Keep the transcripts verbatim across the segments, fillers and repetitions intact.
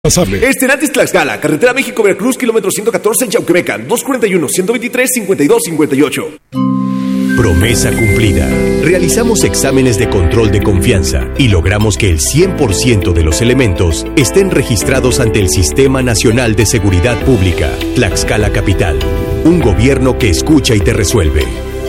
Estelantis Tlaxcala, carretera México-Veracruz, kilómetro ciento catorce, Yauquemecan, dos cuarenta y uno, ciento veintitrés, cincuenta y dos cincuenta y ocho. Promesa cumplida. Realizamos exámenes de control de confianza y logramos que el cien por ciento de los elementos estén registrados ante el Sistema Nacional de Seguridad Pública. Tlaxcala Capital. Un gobierno que escucha y te resuelve.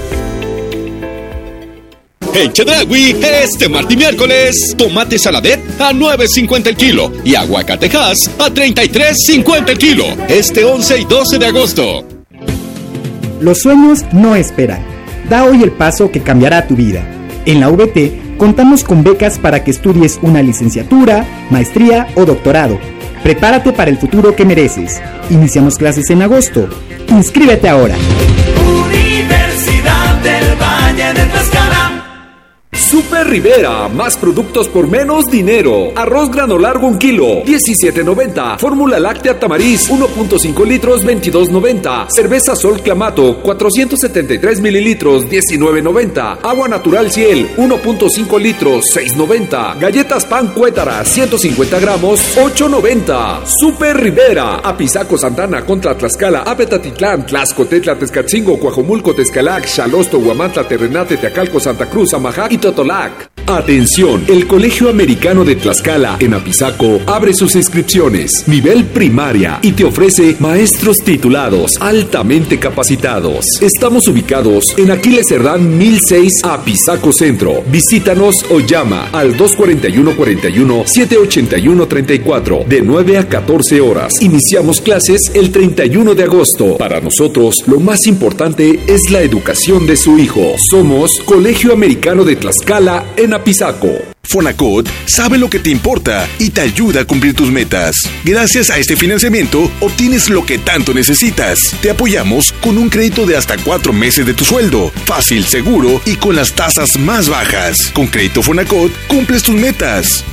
En Chedraui, este martes y miércoles, tomate saladet a nueve cincuenta el kilo y aguacatejas a treinta y tres cincuenta el kilo. Este once y doce de agosto. Los sueños no esperan. Da hoy el paso que cambiará tu vida. En la V T contamos con becas para que estudies una licenciatura, maestría o doctorado. Prepárate para el futuro que mereces. Iniciamos clases en agosto. Inscríbete ahora. Universidad del Valle de Tlaxcala. Super Rivera, más productos por menos dinero. Arroz grano largo un kilo, diecisiete noventa. Fórmula láctea Tamariz, uno punto cinco litros, veintidós noventa. Cerveza Sol Clamato, cuatrocientos setenta y tres mililitros, diecinueve noventa. Agua natural Ciel, uno punto cinco litros, seis noventa. Galletas Pan Cuétara, ciento cincuenta gramos, ocho noventa. Super Rivera, Apizaco Santana contra Tlaxcala, Apetatitlán, Tlaxcotetla, Tezcatzingo, Coajomulco, Tezcalac, Xalosto, Huamantla, Terrenate, Teacalco, Santa Cruz, Amajac y Totolac. Atención, el Colegio Americano de Tlaxcala en Apizaco abre sus inscripciones, nivel primaria, y te ofrece maestros titulados altamente capacitados. Estamos ubicados en Aquiles Cerdán mil seis, Apizaco Centro. Visítanos o llama al dos cuarenta y uno cuarenta y uno, siete ochenta y uno treinta y cuatro de nueve a catorce horas. Iniciamos clases el treinta y uno de agosto. Para nosotros, lo más importante es la educación de su hijo. Somos Colegio Americano de Tlaxcala en Apizaco. Fonacot sabe lo que te importa y te ayuda a cumplir tus metas. Gracias a este financiamiento, obtienes lo que tanto necesitas. Te apoyamos con un crédito de hasta cuatro meses de tu sueldo. Fácil, seguro y con las tasas más bajas. Con Crédito Fonacot, cumples tus metas.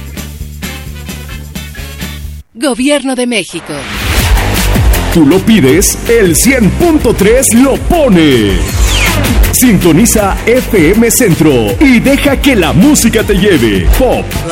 Gobierno de México. Tú lo pides, el cien punto tres lo pone. Sintoniza F M Centro y deja que la música te lleve. Pop,